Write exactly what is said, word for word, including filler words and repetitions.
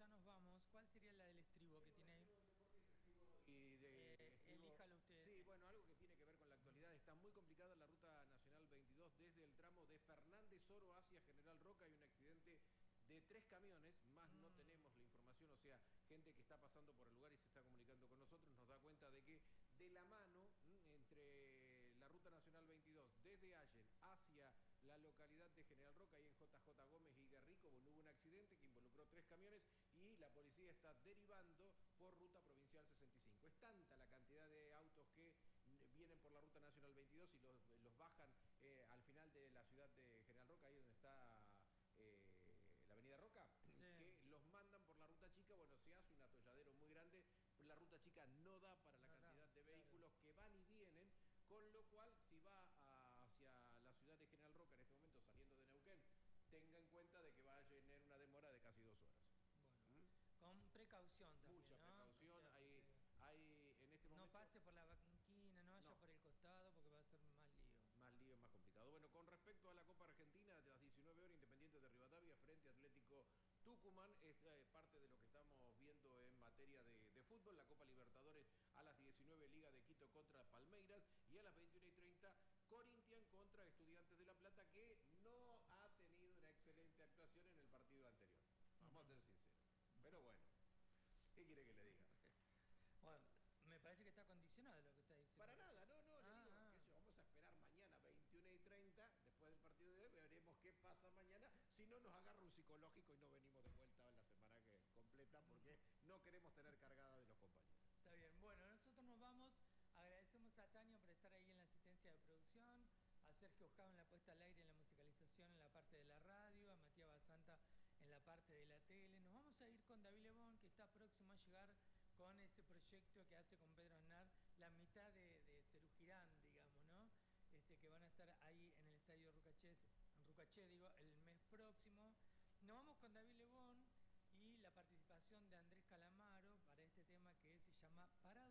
ya nos vamos, ¿cuál sería la del estribo que tiene ahí? Y de Eh, estribo, elíjalo usted. sí, bueno, algo que tiene que ver con la actualidad. Está muy complicada la ruta nacional veintidós desde el tramo de Fernández Oro hacia General Roca. Hay un accidente de tres camiones, más no tenemos la Mm, información, o sea, gente que está pasando por el lugar y se está comunicando con nosotros nos da cuenta de que de la mano mm, entre la ruta nacional veintidós desde Allen hacia la localidad de General Roca, ahí en J J Gómez y Guerrico, bueno, hubo un accidente que involucró tres camiones y la policía está derivando por ruta provincial sesenta y cinco. Es tanta la cantidad de autos que vienen por la ruta nacional veintidós y los, los bajan eh, al final de la ciudad de General Roca, ahí donde está eh, la avenida Roca, sí, que los mandan por la ruta chica. Bueno, se hace un atolladero muy grande, la ruta chica no da para la no da, cantidad de claro. vehículos que van y vienen, con lo cual si va a, hacia la ciudad de General Roca en este momento saliendo de Neuquén, tenga en cuenta de que va a tener una demora de casi dos horas. Bueno, ¿Mm? con precaución también, Mucha ¿no? O precaución, sea, hay, porque hay en este no momento, pase por la banquina, no vaya no, por el costado porque va a ser más lío. más lío, más complicado. Bueno, con respecto a la Copa Argentina, de las diecinueve horas, Independiente de Rivadavia frente a Atlético Tucumán, es eh, parte de lo que estamos viendo en materia de, de fútbol. La Copa Libertadores a las diecinueve, Liga de Quito contra Palmeiras, y a las veintiuna y treinta, Corinthians contra Estudiantes de La Plata, que no ha tenido una excelente actuación en el partido anterior. Vamos a ser sinceros. Pero bueno, ¿qué quiere que le diga? Bueno, me parece que está condicionado lo que está diciendo. Para nada, no, no, le digo, Ah, qué ah, sé yo, vamos a esperar mañana veintiuna y treinta, después del partido de hoy, veremos qué pasa mañana, si no nos agarra un psicológico y no venimos de vuelta en la semana que completa, porque no queremos tener cargada de los compañeros. está bien. Bueno, nosotros nos vamos. Agradecemos a Tania por estar ahí en la asistencia de producción, a Sergio Ojao en la puesta al aire, en la musicalización, en la parte de la radio, a Matías Basanta en la parte de la tele. Nos vamos a ir con David Lebón, que está próximo a llegar con ese proyecto que hace con Pedro Aznar, la mitad de, de Cerugirán, digamos, ¿no? Este, que van a estar ahí en el estadio Rucaché, Rucaché, digo, el mes próximo. Nos vamos con David Lebón y la participación de Andrés Calamaro para este tema que se llama Parada